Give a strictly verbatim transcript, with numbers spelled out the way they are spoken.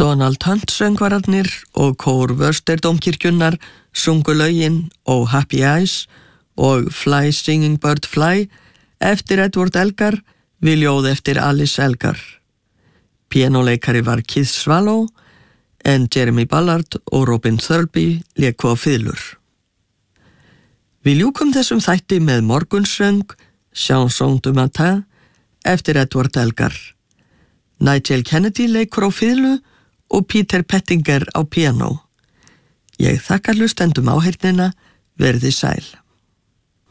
Donald Hunt söngvararnir og kór Vörsterdómkirkjunnar sungu lögin Oh Happy Eyes og Fly Singing Bird Fly eftir Edward Elgar við ljóð eftir Alice Elgar. Píanóleikari var Keith Swallow en Jeremy Ballard og Robin Thirlby léku á fiðlur. Við ljúkum þessum þætti með morgunsöng Chanson du matin eftir Edward Elgar. Nigel Kennedy leikur á fiðlu og Peter Pettinger á píanó. Ég þakka hlustendum áheyrnina, verði sæl.